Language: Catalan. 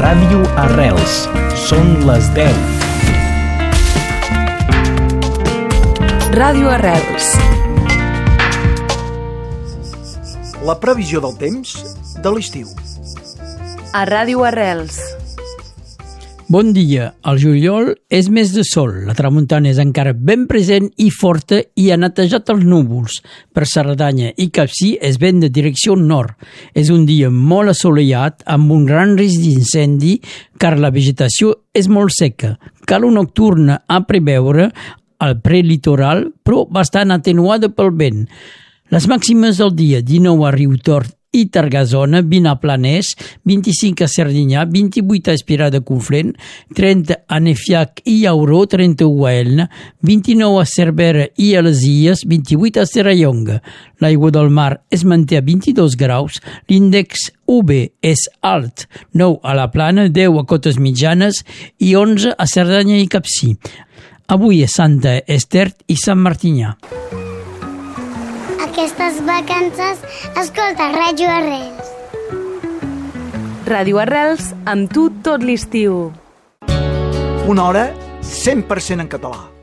Ràdio Arrels. Són les 10. Ràdio Arrels. La previsió del temps de l'estiu. A Ràdio Arrels. Bon dia. El juliol és mes de sol. La tramuntana és encara ben present i forta i ha netejat els núvols. Per Cerdanya i Capcir és vent de direcció nord. És un dia molt assolellat amb un gran risc d'incendi car la vegetació és molt seca. Calor nocturna a preveure al prelitoral, però bastant atenuada pel vent. Les màximes del dia: 19 a Riutort i Targasona, 20 a Planès, 25 a Serdinyà, 28 a Espirà de Conflent, 30 a Nefiac i Auró, 31 a Elna, 29 a Cervera i a les Illes, 28 a Serrallonga. L'aigua del mar es manté a 22 graus, l'índex UV és alt, 9 a la Plana, 10 a Cotes Mitjanes i 11 a Cerdanya i Capcir. Avui és Santa Esther i Sant Martinyà. Aquestes vacances, escolta Ràdio Arrels. Ràdio Arrels, amb tu tot l'estiu. Una hora 100% en català.